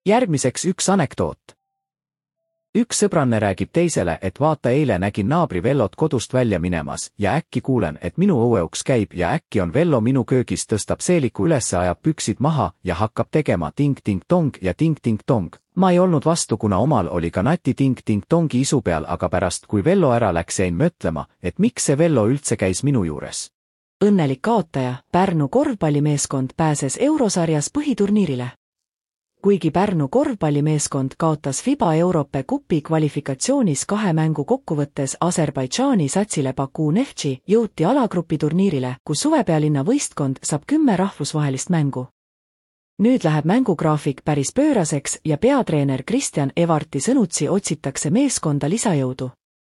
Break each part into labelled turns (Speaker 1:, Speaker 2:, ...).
Speaker 1: Järgmiseks üks anekdoot. Üks sõbranne räägib teisele, et vaata, eile nägin naabri Vellot kodust välja minemas ja äkki kuulen, et minu õueuks käib ja äkki on Vello minu köögis, tõstab seeliku ülesse, ajab püksid maha ja hakkab tegema ting-ting-tong ja ting-ting-tong. Ma ei olnud vastu, kuna omal oli ka nati ting-ting-tongi isu peal, aga pärast, kui Vello ära läks, jäin mõtlema, et miks see Vello üldse käis minu juures.
Speaker 2: Õnnelik kaotaja, Pärnu korvpallimeeskond pääses eurosarjas põhiturniirile. Kuigi Pärnu korvpallimeeskond kaotas FIBA Europe Cupi kvalifikatsioonis 2 mängu kokkuvõttes Aserbaidžaani satsile Baku Neftši, jõuti alagrupiturniirile, kus suvepealinna võistkond saab 10 rahvusvahelist mängu. Nüüd läheb mängugraafik päris pööraseks ja peatreener Kristjan Evarti sõnutsi otsitakse meeskonda lisajõudu.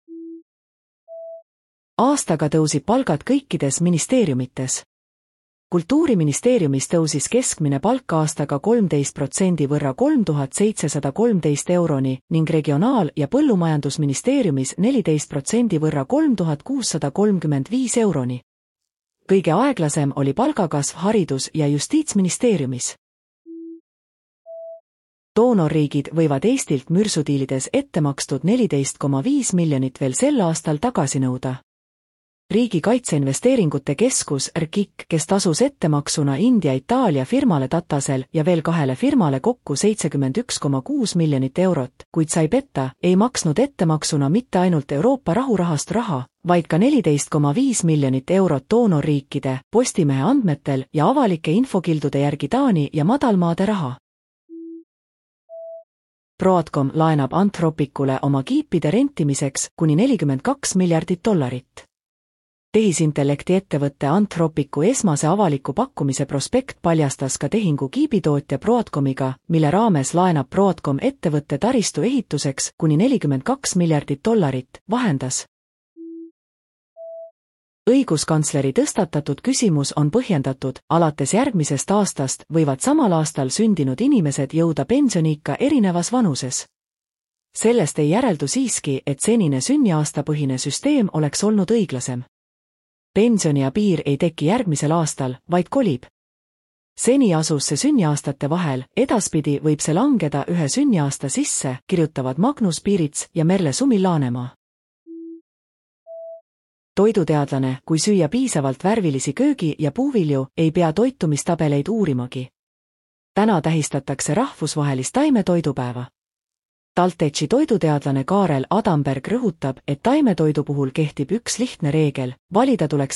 Speaker 2: Aastaga tõusib palgad kõikides ministeeriumites. Kultuuriministeeriumis tõusis keskmine palk aastaga 13% võrra 3713 euroni ning Regionaal- ja Põllumajandusministeeriumis 14% võrra 3635 euroni. Kõige aeglasem oli palgakasv Haridus- ja Justiitsministeeriumis. Doonorriigid võivad Eestilt mürsudiilides ette makstud 14,5 miljonit veel sel aastal tagasi nõuda. Riigi Kaitseinvesteeringute Keskus RKIK, kes tasus ettemaksuna India-Itaalia firmale Tatasel ja veel 2 firmale kokku 71,6 miljonit eurot, kuid sai petta, ei maksnud ettemaksuna mitte ainult Euroopa rahurahast raha, vaid ka 14,5 miljonit eurot doonorriikide, Postimehe andmetel ja avalike infokildude järgi Taani ja Madalmaade raha. Broadcom laenab Anthropicule oma kiipide rentimiseks kuni $42 miljardit. Tehisintellekti ettevõtte Anthropicu esmase avaliku pakkumise prospekt paljastas ka tehingu kiibitootja Broadcomiga, mille raames laenab Broadcom ettevõtte taristu ehituseks kuni $42 miljardit, vahendas. Õiguskantsleri tõstatatud küsimus on põhjendatud, alates järgmisest aastast võivad samal aastal sündinud inimesed jõuda pensioniikka erinevas vanuses. Sellest ei järeldu siiski, et senine sünniaastapõhine süsteem oleks olnud õiglasem. Pensioniea piir ei teki järgmisel aastal, vaid kolib. Seni asus see sünniaastate vahel, edaspidi võib see langeda 1 sünniaasta sisse, kirjutavad Magnus Piirits ja Merle Sumil-Laanemaa. Toiduteadlane, kui süüa piisavalt värvilisi köögi- ja puuvilju, ei pea toitumistabeleid uurimagi. Täna tähistatakse rahvusvahelist taimetoidupäeva. TalTechi toiduteadlane Kaarel Adamberg rõhutab, et taimetoidu puhul kehtib üks lihtne reegel, valida tuleks